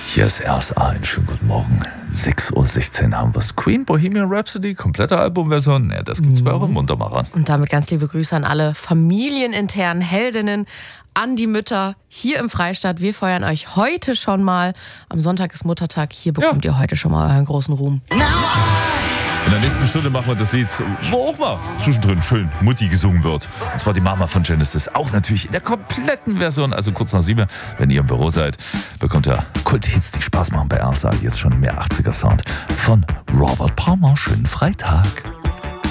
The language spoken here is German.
Hier ist RSA, einen schönen guten Morgen. 6.16 Uhr haben wir es. Queen, Bohemian Rhapsody, komplette Albumversion. Ja, das gibt's bei euren Muntermachern. Und damit ganz liebe Grüße an alle familieninternen Heldinnen, an die Mütter hier im Freistaat. Wir feiern euch heute schon mal. Am Sonntag ist Muttertag. Hier bekommt ihr heute schon mal euren großen Ruhm. In der nächsten Stunde machen wir das Lied, wo auch mal zwischendrin schön Mutti gesungen wird. Und zwar die Mama von Genesis. Auch natürlich in der kompletten Version. Also kurz nach 7, wenn ihr im Büro seid, bekommt ihr Kulthits, die Spaß machen bei RSA. Jetzt schon mehr 80er Sound von Robert Palmer. Schönen Freitag.